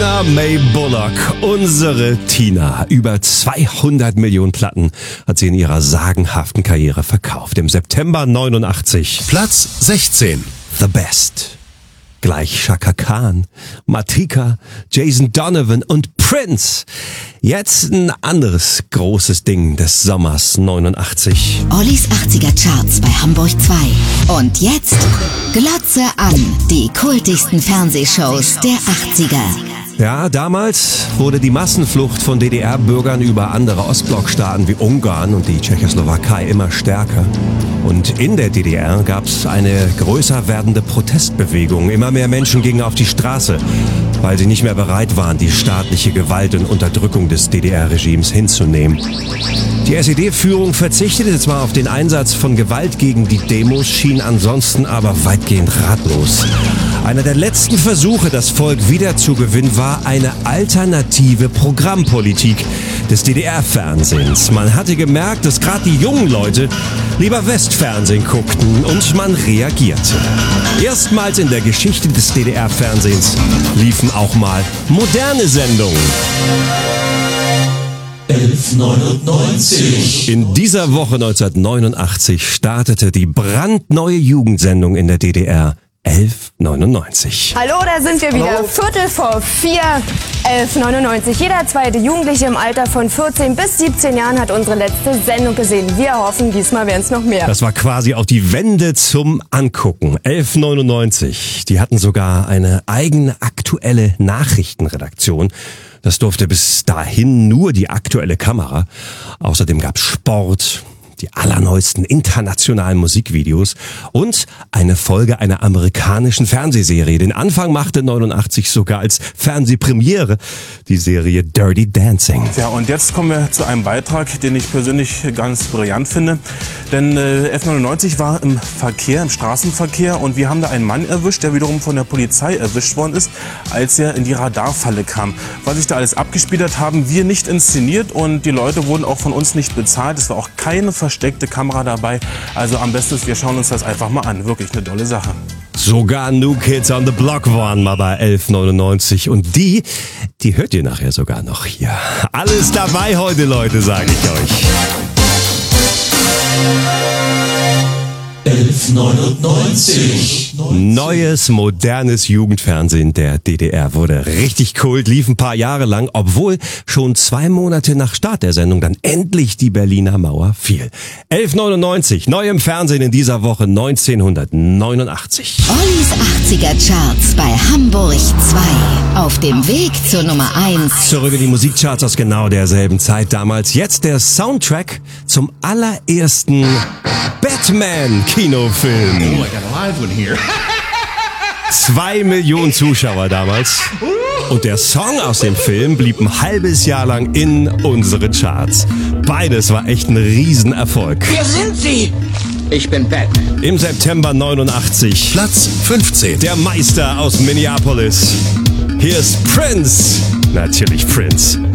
May Bullock, unsere Tina. Über 200 Millionen Platten hat sie in ihrer sagenhaften Karriere verkauft. Im September 89. Platz 16. The Best. Gleich Chaka Khan, Matika, Jason Donovan und Prince. Jetzt ein anderes großes Ding des Sommers 89. Ollis 80er Charts bei Hamburg 2. Und jetzt Glotze an, die kultigsten Fernsehshows der 80er. Ja, damals wurde die Massenflucht von DDR-Bürgern über andere Ostblockstaaten wie Ungarn und die Tschechoslowakei immer stärker. Und in der DDR gab es eine größer werdende Protestbewegung. Immer mehr Menschen gingen auf die Straße, weil sie nicht mehr bereit waren, die staatliche Gewalt und Unterdrückung des DDR-Regimes hinzunehmen. Die SED-Führung verzichtete zwar auf den Einsatz von Gewalt gegen die Demos, schien ansonsten aber weitgehend ratlos. Einer der letzten Versuche, das Volk wiederzugewinnen, war eine alternative Programmpolitik des DDR-Fernsehens. Man hatte gemerkt, dass gerade die jungen Leute lieber Westfernsehen guckten und man reagierte. Erstmals in der Geschichte des DDR-Fernsehens liefen auch mal moderne Sendungen. 1199. In dieser Woche 1989 startete die brandneue Jugendsendung in der DDR. 1199. Hallo, da sind wir wieder. 4:15, 1199. Jeder zweite Jugendliche im Alter von 14 bis 17 Jahren hat unsere letzte Sendung gesehen. Wir hoffen, diesmal werden es noch mehr. Das war quasi auch die Wende zum Angucken. 1199. Die hatten sogar eine eigene aktuelle Nachrichtenredaktion. Das durfte bis dahin nur die aktuelle Kamera. Außerdem gab's Sport, die allerneuesten internationalen Musikvideos und eine Folge einer amerikanischen Fernsehserie. Den Anfang machte 89 sogar als Fernsehpremiere die Serie Dirty Dancing. Ja, und jetzt kommen wir zu einem Beitrag, den ich persönlich ganz brillant finde. Denn 1199 war im Verkehr, im Straßenverkehr, und wir haben da einen Mann erwischt, der wiederum von der Polizei erwischt worden ist, als er in die Radarfalle kam. Was sich da alles abgespielt hat, haben wir nicht inszeniert und die Leute wurden auch von uns nicht bezahlt. Es war auch keine versteckte Kamera dabei. Also am besten ist, wir schauen uns das einfach mal an. Wirklich eine tolle Sache. Sogar New Kids on the Block waren mal bei 1199 und die hört ihr nachher sogar noch hier. Alles dabei heute, Leute, sage ich euch. 1199. Neues, modernes Jugendfernsehen der DDR wurde richtig kult, lief ein paar Jahre lang, obwohl schon 2 Monate nach Start der Sendung dann endlich die Berliner Mauer fiel. 1199, neu im Fernsehen in dieser Woche 1989. Ollis 80er Charts bei Hamburg 2. Auf dem Weg zur Nummer 1. Zurück in die Musikcharts aus genau derselben Zeit damals. Jetzt der Soundtrack zum allerersten Batman-Kinofilm. Oh, I got a live one here. 2 Millionen Zuschauer damals. Und der Song aus dem Film blieb ein halbes Jahr lang in unseren Charts. Beides war echt ein Riesenerfolg. Wer sind Sie? Ich bin Batman. Im September 89. Platz 15. Der Meister aus Minneapolis. Hier ist Prince. Natürlich Prince.